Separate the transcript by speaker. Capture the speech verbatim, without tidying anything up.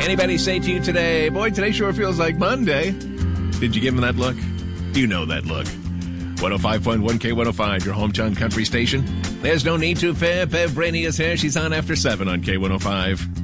Speaker 1: Anybody say to you today, boy, today sure feels like Monday? Did you give him that look? You know that look. one oh five point one K one oh five, your hometown country station. There's no need to fear. Bev Brainy is here. She's on after seven on K one oh five.